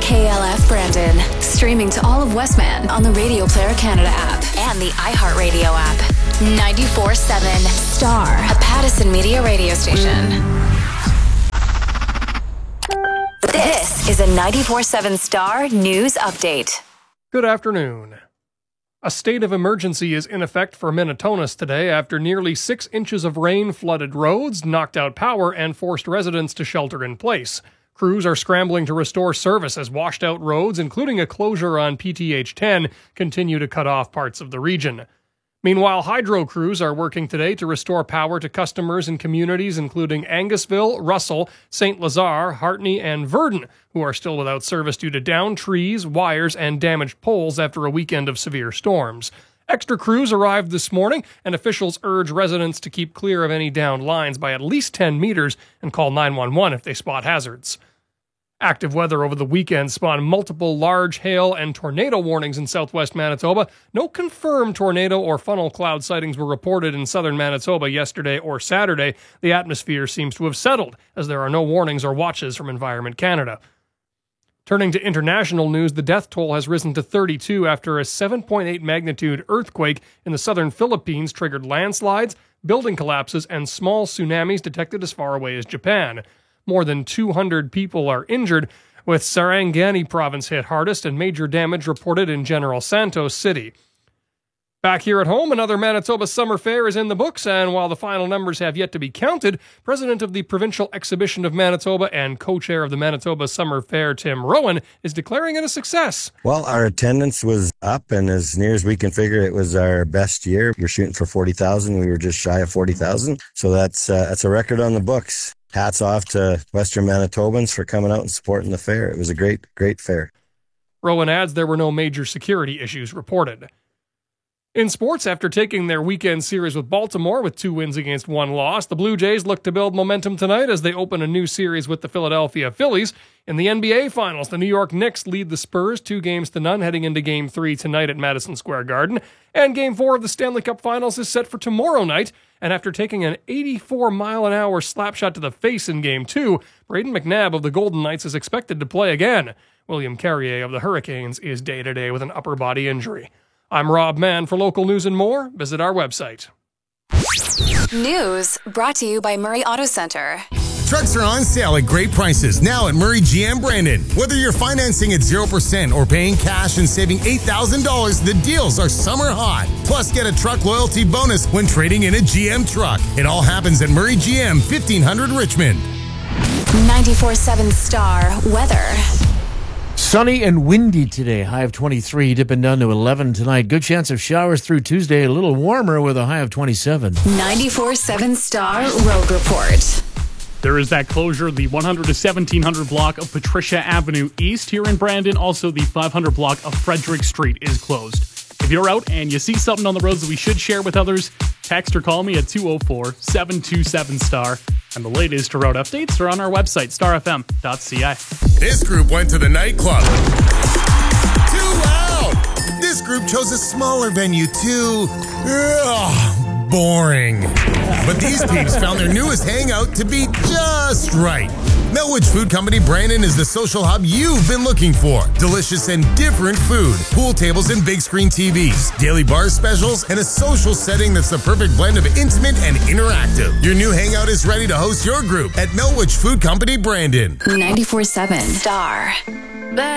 KLF Brandon. Streaming to all of Westman on the Radio Player Canada app and the iHeartRadio app. 94.7 Star, a Pattison Media radio station. This is a 94.7 Star News Update. Good afternoon. A state of emergency is in effect for Minnetonus today after nearly 6 inches of rain flooded roads, knocked out power, and forced residents to shelter in place. Crews are scrambling to restore service as washed-out roads, including a closure on PTH 10, continue to cut off parts of the region. Meanwhile, hydro crews are working today to restore power to customers in communities including Angusville, Russell, St. Lazare, Hartney, and Verdon, who are still without service due to downed trees, wires, and damaged poles after a weekend of severe storms. Extra crews arrived this morning, and officials urge residents to keep clear of any downed lines by at least 10 meters and call 911 if they spot hazards. Active weather over the weekend spawned multiple large hail and tornado warnings in southwest Manitoba. No confirmed tornado or funnel cloud sightings were reported in southern Manitoba yesterday or Saturday. The atmosphere seems to have settled, as there are no warnings or watches from Environment Canada. Turning to international news, the death toll has risen to 32 after a 7.8 magnitude earthquake in the southern Philippines triggered landslides, building collapses, and small tsunamis detected as far away as Japan. More than 200 people are injured, with Sarangani province hit hardest and major damage reported in General Santos City. Back here at home, another Manitoba Summer Fair is in the books, and while the final numbers have yet to be counted, President of the Provincial Exhibition of Manitoba and co-chair of the Manitoba Summer Fair, Tim Rowan, is declaring it a success. Well, our attendance was up, and as near as we can figure, it was our best year. We're shooting for 40,000. We were just shy of 40,000, so that's a record on the books. Hats off to Western Manitobans for coming out and supporting the fair. It was a great fair. Rowan adds there were no major security issues reported. In sports, after taking their weekend series with Baltimore with 2 wins against 1 loss, the Blue Jays look to build momentum tonight as they open a new series with the Philadelphia Phillies. In the NBA Finals, the New York Knicks lead the Spurs 2-0 heading into Game 3 tonight at Madison Square Garden. And Game 4 of the Stanley Cup Finals is set for tomorrow night. And after taking an 84-mile-an-hour slap shot to the face in Game 2, Braden McNabb of the Golden Knights is expected to play again. William Carrier of the Hurricanes is day-to-day with an upper body injury. I'm Rob Mann. For local news and more, visit our website. News brought to you by Murray Auto Center. Trucks are on sale at great prices now at Murray GM Brandon. Whether you're financing at 0% or paying cash and saving $8,000, the deals are summer hot. Plus, get a truck loyalty bonus when trading in a GM truck. It all happens at Murray GM, 1500 Richmond. 94.7 Star Weather. Sunny and windy today, high of 23, dipping down to 11 tonight. Good chance of showers through Tuesday, a little warmer with a high of 27. 94.7 Star Road Report. There is that closure, the 100 to 1700 block of Patricia Avenue East here in Brandon. Also, the 500 block of Frederick Street is closed. If you're out and you see something on the roads that we should share with others, text or call me at 204-727-STAR. And the latest road updates are on our website, starfm.ca. This group went to the nightclub. Too loud! This group chose a smaller venue too. Boring. But these peeps found their newest hangout to be just right. Melwood Food Company Brandon is the social hub you've been looking for. Delicious and different food, pool tables and big screen TVs, daily bar specials, and a social setting that's the perfect blend of intimate and interactive. Your new hangout is ready to host your group at Melwood Food Company Brandon. 94.7 Star.